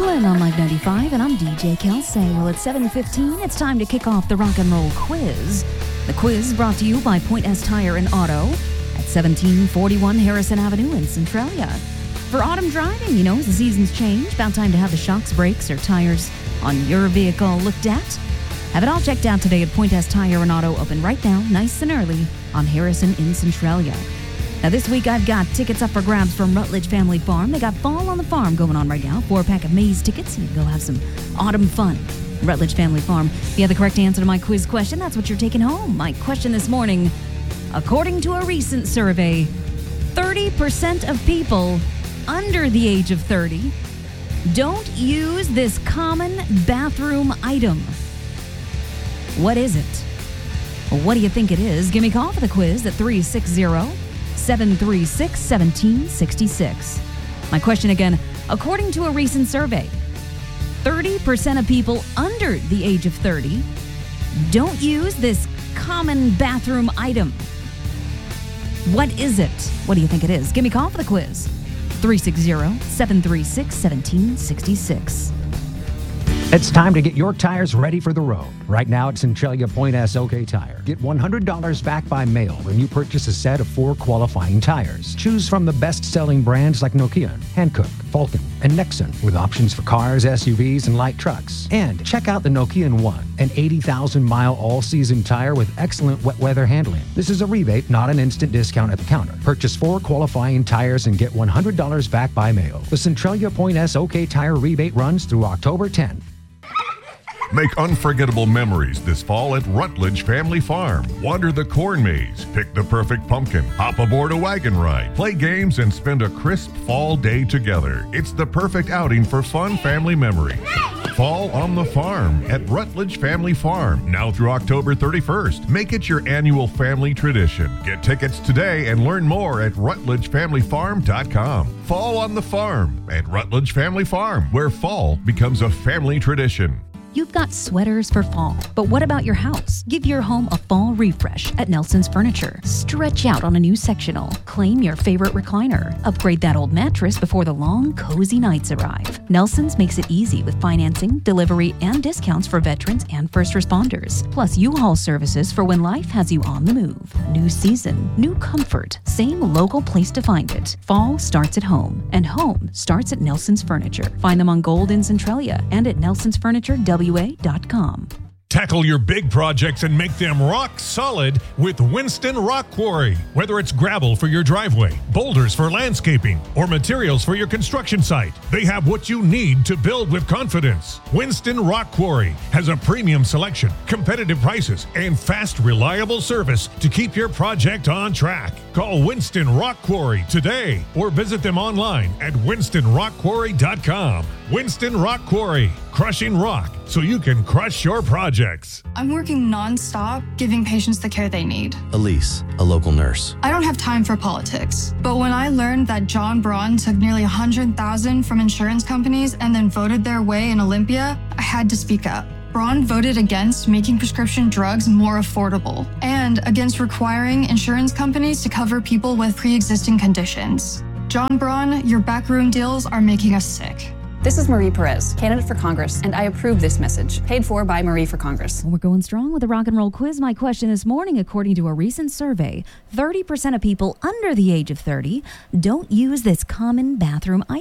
Glenn on Live 95, and I'm DJ Kelsey. Well, it's 7:15. It's time to kick off the rock and roll quiz. The quiz brought to you by Point S Tire and Auto at 1741 Harrison Avenue in Centralia. For autumn driving, as the seasons change, about time to have the shocks, brakes, or tires on your vehicle looked at. Have it all checked out today at Point S Tire and Auto, open right now, nice and early, on Harrison in Centralia. Now, this week I've got tickets up for grabs from Rutledge Family Farm. They got Fall on the Farm going on right now. 4-pack of maize tickets, and you can go have some autumn fun. Rutledge Family Farm. If you have the correct answer to my quiz question, that's what you're taking home. My question this morning, according to a recent survey, 30% of people under the age of 30 don't use this common bathroom item. What is it? What do you think it is? Give me a call for the quiz at 360-736-1766. My question again, according to a recent survey, 30% of people under the age of 30 don't use this common bathroom item. What is it? What do you think it is? Give me a call for the quiz. 360-736-1766. It's time to get your tires ready for the road. Right now at Centralia Point S OK Tire. Get $100 back by mail when you purchase a set of 4 qualifying tires. Choose from the best-selling brands like Nokian, Hankook, Vulcan, and Nexen, with options for cars, SUVs, and light trucks. And check out the Nokian One, an 80,000-mile all-season tire with excellent wet weather handling. This is a rebate, not an instant discount at the counter. Purchase 4 qualifying tires and get $100 back by mail. The Centralia Point S OK Tire rebate runs through October 10th. Make unforgettable memories this fall at Rutledge Family Farm. Wander the corn maze, pick the perfect pumpkin, hop aboard a wagon ride, play games, and spend a crisp fall day together. It's the perfect outing for fun family memories. Fall on the Farm at Rutledge Family Farm, now through October 31st. Make it your annual family tradition. Get tickets today and learn more at rutledgefamilyfarm.com. Fall on the Farm at Rutledge Family Farm, where fall becomes a family tradition. You've got sweaters for fall, but what about your house? Give your home a fall refresh at Nelson's Furniture. Stretch out on a new sectional. Claim your favorite recliner. Upgrade that old mattress before the long, cozy nights arrive. Nelson's makes it easy with financing, delivery, and discounts for veterans and first responders. Plus U-Haul services for when life has you on the move. New season, new comfort, same local place to find it. Fall starts at home, and home starts at Nelson's Furniture. Find them on Gold in Centralia and at nelsonsfurniture.com. Tackle your big projects and make them rock solid with Winston Rock Quarry. Whether it's gravel for your driveway, boulders for landscaping, or materials for your construction site, they have what you need to build with confidence. Winston Rock Quarry has a premium selection, competitive prices, and fast, reliable service to keep your project on track. Call Winston Rock Quarry today or visit them online at winstonrockquarry.com. Winston Rock Quarry, crushing rock so you can crush your projects. I'm working non-stop, giving patients the care they need. Elise, a local nurse. I don't have time for politics, but when I learned that John Braun took nearly $100,000 from insurance companies and then voted their way in Olympia, I had to speak up. Braun voted against making prescription drugs more affordable and against requiring insurance companies to cover people with pre-existing conditions. John Braun, your backroom deals are making us sick. This is Marie Perez, candidate for Congress, and I approve this message. Paid for by Marie for Congress. We're going strong with the rock and roll quiz. My question this morning, according to a recent survey, 30% of people under the age of 30 don't use this common bathroom item.